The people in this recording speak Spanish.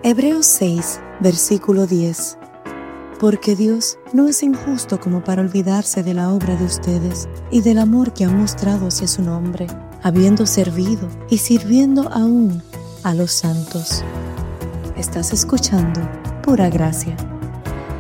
Hebreos 6, versículo 10. Porque Dios no es injusto como para olvidarse de la obra de ustedes y del amor que han mostrado hacia su nombre, habiendo servido y sirviendo aún a los santos. Estás escuchando Pura Gracia.